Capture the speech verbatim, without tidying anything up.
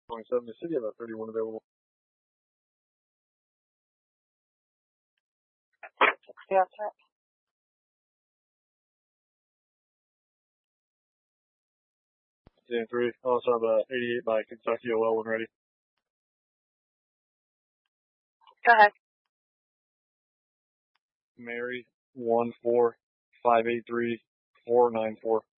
twenty-seven, the city of about thirty-one available. Yeah, check. ten three. I also have a eighty-eight by Kentucky O L when ready. Go ahead. Mary one four five eight three four nine four.